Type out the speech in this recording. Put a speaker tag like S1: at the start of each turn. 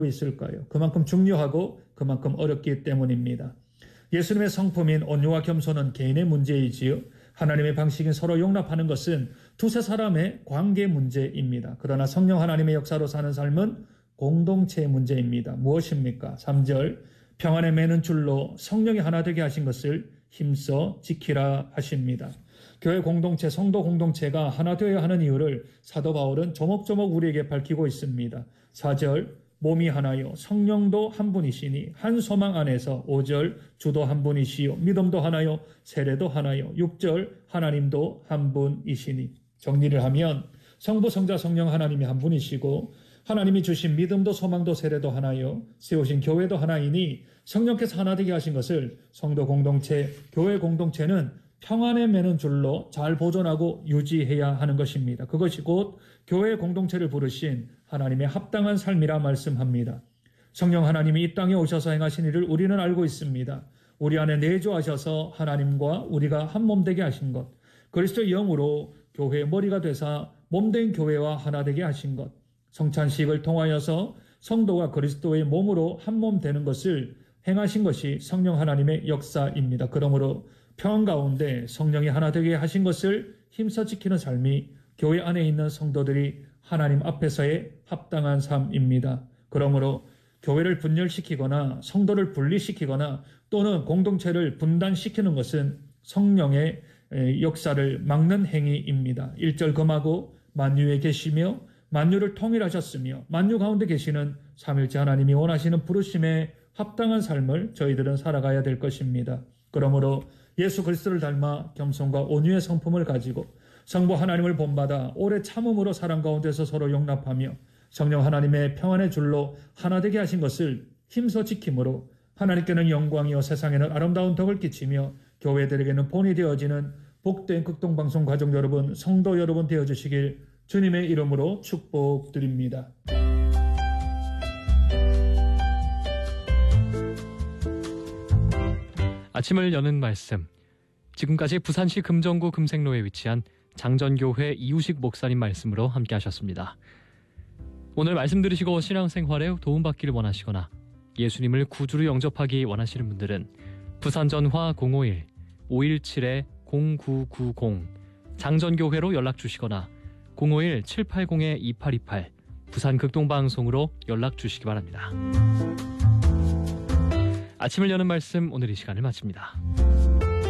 S1: 있을까요? 그만큼 중요하고 그만큼 어렵기 때문입니다. 예수님의 성품인 온유와 겸손은 개인의 문제이지요. 하나님의 방식인 서로 용납하는 것은 두세 사람의 관계 문제입니다. 그러나 성령 하나님의 역사로 사는 삶은 공동체의 문제입니다. 무엇입니까? 3절 평안에 매는 줄로 성령이 하나 되게 하신 것을 힘써 지키라 하십니다. 교회 공동체, 성도 공동체가 하나 되어야 하는 이유를 사도 바울은 조목조목 우리에게 밝히고 있습니다. 4절 몸이 하나요 성령도 한 분이시니 한 소망 안에서 5절 주도 한 분이시요 믿음도 하나요 세례도 하나요 6절 하나님도 한 분이시니 정리를 하면 성부 성자 성령 하나님이 한 분이시고 하나님이 주신 믿음도 소망도 세례도 하나요 세우신 교회도 하나이니 성령께서 하나 되게 하신 것을 성도 공동체, 교회 공동체는 평안에 매는 줄로 잘 보존하고 유지해야 하는 것입니다. 그것이 곧 교회 공동체를 부르신 하나님의 합당한 삶이라 말씀합니다. 성령 하나님이 이 땅에 오셔서 행하신 일을 우리는 알고 있습니다. 우리 안에 내주하셔서 하나님과 우리가 한 몸 되게 하신 것, 그리스도의 영으로 교회의 머리가 되사 몸된 교회와 하나 되게 하신 것, 성찬식을 통하여서 성도가 그리스도의 몸으로 한 몸 되는 것을 행하신 것이 성령 하나님의 역사입니다. 그러므로 평안 가운데 성령이 하나 되게 하신 것을 힘써 지키는 삶이 교회 안에 있는 성도들이 하나님 앞에서의 합당한 삶입니다. 그러므로 교회를 분열시키거나 성도를 분리시키거나 또는 공동체를 분단시키는 것은 성령의 역사를 막는 행위입니다. 1절 금하고 만유에 계시며 만유를 통일하셨으며 만유 가운데 계시는 삼일째 하나님이 원하시는 부르심에 합당한 삶을 저희들은 살아가야 될 것입니다. 그러므로 예수 그리스도를 닮아 겸손과 온유의 성품을 가지고 성부 하나님을 본받아 오래 참음으로 사랑 가운데서 서로 용납하며 성령 하나님의 평안의 줄로 하나 되게 하신 것을 힘써 지킴으로 하나님께는 영광이요 세상에는 아름다운 덕을 끼치며 교회들에게는 본이 되어지는 복된 극동방송 가족 여러분, 성도 여러분 되어주시길 주님의 이름으로 축복드립니다.
S2: 아침을 여는 말씀. 지금까지 부산시 금정구 금생로에 위치한 장전교회 이우식 목사님 말씀으로 함께 하셨습니다. 오늘 말씀 들으시고 신앙생활에 도움받기를 원하시거나 예수님을 구주로 영접하기 원하시는 분들은 부산전화 051-517-0990 장전교회로 연락 주시거나 051-780-2828 부산극동방송으로 연락 주시기 바랍니다. 아침을 여는 말씀 오늘 이 시간을 마칩니다.